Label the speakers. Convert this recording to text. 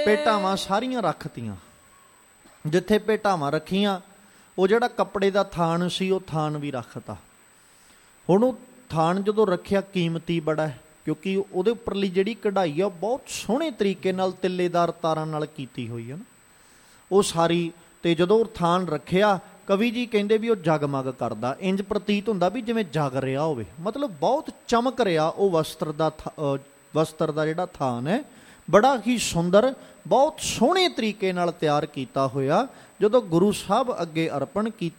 Speaker 1: ਭੇਟਾਵਾਂ ਸਾਰੀਆਂ ਰੱਖਤੀਆਂ। ਜਿੱਥੇ ਭੇਟਾਵਾਂ ਰੱਖੀਆਂ ਉਹ ਜਿਹੜਾ ਕੱਪੜੇ ਦਾ ਥਾਨ ਸੀ ਉਹ ਥਾਨ ਵੀ ਰੱਖਤਾ। ਹੁਣ ਉਹ ਥਾਨ ਜਦੋਂ ਰੱਖਿਆ ਕੀਮਤੀ ਬੜਾ ਹੈ, ਕਿਉਂਕਿ ਉਹਦੇ ਉੱਪਰਲੀ ਜਿਹੜੀ ਕਢਾਈ ਆ ਉਹ ਬਹੁਤ ਸੋਹਣੇ ਤਰੀਕੇ ਨਾਲ ਤਿੱਲੇਦਾਰ ਤਾਰਾਂ ਨਾਲ ਕੀਤੀ ਹੋਈ ਹੈ ਨਾ, ਉਹ ਸਾਰੀ। ਤੇ ਜਦੋਂ ਉਹ ਥਾਨ ਰੱਖਿਆ, ਕਵੀ ਜੀ ਕਹਿੰਦੇ ਵੀ ਉਹ ਜਗਮਗ ਕਰਦਾ, ਇੰਜ ਪ੍ਰਤੀਤ ਹੁੰਦਾ ਵੀ ਜਿਵੇਂ ਜਗ ਰਿਹਾ ਹੋਵੇ, ਮਤਲਬ ਬਹੁਤ ਚਮਕ ਰਿਹਾ ਉਹ ਵਸਤਰ ਦਾ ਜਿਹੜਾ ਥਾਨ ਹੈ, ਬੜਾ ਹੀ ਸੁੰਦਰ, ਬਹੁਤ ਸੋਹਣੇ ਤਰੀਕੇ ਨਾਲ ਤਿਆਰ ਕੀਤਾ ਹੋਇਆ। ਜਦੋਂ ਗੁਰੂ ਸਾਹਿਬ ਅੱਗੇ ਅਰਪਣ ਕੀਤਾ